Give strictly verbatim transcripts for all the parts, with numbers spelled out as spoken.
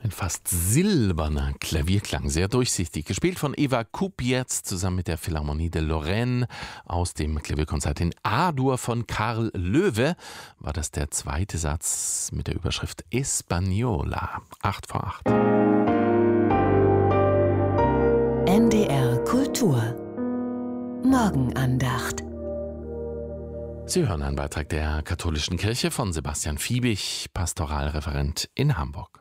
Ein fast silberner Klavierklang, sehr durchsichtig. Gespielt von Eva Kupiec zusammen mit der Philharmonie de Lorraine aus dem Klavierkonzert in A-Dur von Karl Loewe. War das der zweite Satz mit der Überschrift Española. Acht vor acht. N D R Kultur Morgenandacht. Sie hören einen Beitrag der Katholischen Kirche von Sebastian Fiebig, Pastoralreferent in Hamburg.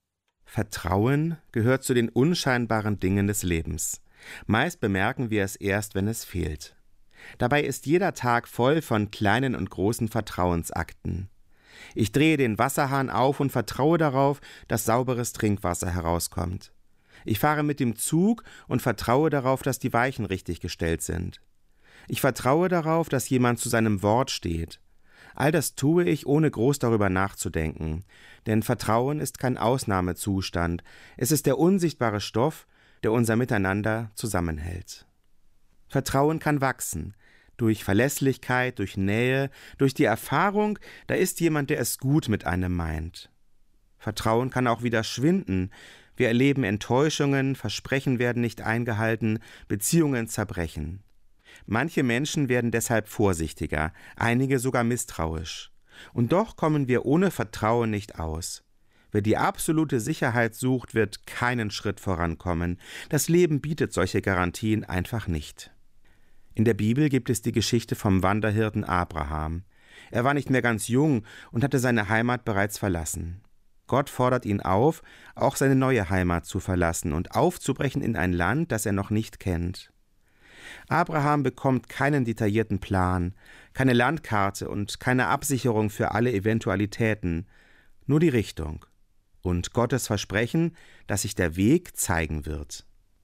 Vertrauen gehört zu den unscheinbaren Dingen des Lebens. Meist bemerken wir es erst, wenn es fehlt. Dabei ist jeder Tag voll von kleinen und großen Vertrauensakten. Ich drehe den Wasserhahn auf und vertraue darauf, dass sauberes Trinkwasser herauskommt. Ich fahre mit dem Zug und vertraue darauf, dass die Weichen richtig gestellt sind. Ich vertraue darauf, dass jemand zu seinem Wort steht. All das tue ich, ohne groß darüber nachzudenken. Denn Vertrauen ist kein Ausnahmezustand. Es ist der unsichtbare Stoff, der unser Miteinander zusammenhält. Vertrauen kann wachsen. Durch Verlässlichkeit, durch Nähe, durch die Erfahrung, da ist jemand, der es gut mit einem meint. Vertrauen kann auch wieder schwinden. Wir erleben Enttäuschungen, Versprechen werden nicht eingehalten, Beziehungen zerbrechen. Manche Menschen werden deshalb vorsichtiger, einige sogar misstrauisch. Und doch kommen wir ohne Vertrauen nicht aus. Wer die absolute Sicherheit sucht, wird keinen Schritt vorankommen. Das Leben bietet solche Garantien einfach nicht. In der Bibel gibt es die Geschichte vom Wanderhirten Abraham. Er war nicht mehr ganz jung und hatte seine Heimat bereits verlassen. Gott fordert ihn auf, auch seine neue Heimat zu verlassen und aufzubrechen in ein Land, das er noch nicht kennt. Abraham bekommt keinen detaillierten Plan, keine Landkarte und keine Absicherung für alle Eventualitäten, nur die Richtung und Gottes Versprechen, dass sich der Weg zeigen wird.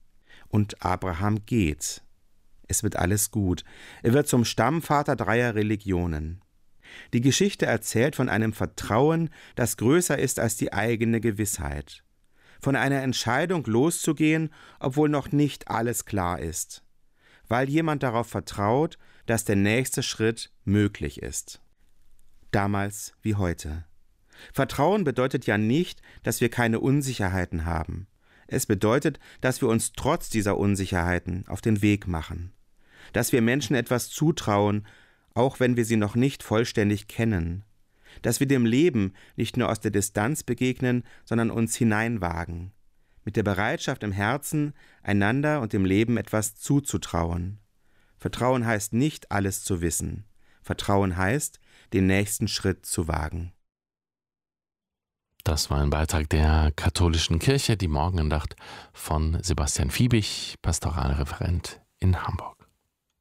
Und Abraham geht. Es wird alles gut. Er wird zum Stammvater dreier Religionen. Die Geschichte erzählt von einem Vertrauen, das größer ist als die eigene Gewissheit. Von einer Entscheidung loszugehen, obwohl noch nicht alles klar ist. Weil jemand darauf vertraut, dass der nächste Schritt möglich ist. Damals wie heute. Vertrauen bedeutet ja nicht, dass wir keine Unsicherheiten haben. Es bedeutet, dass wir uns trotz dieser Unsicherheiten auf den Weg machen. Dass wir Menschen etwas zutrauen, auch wenn wir sie noch nicht vollständig kennen. Dass wir dem Leben nicht nur aus der Distanz begegnen, sondern uns hineinwagen. Mit der Bereitschaft im Herzen, einander und dem Leben etwas zuzutrauen. Vertrauen heißt nicht, alles zu wissen. Vertrauen heißt, den nächsten Schritt zu wagen. Das war ein Beitrag der Katholischen Kirche, die Morgenandacht von Sebastian Fiebig, Pastoralreferent in Hamburg.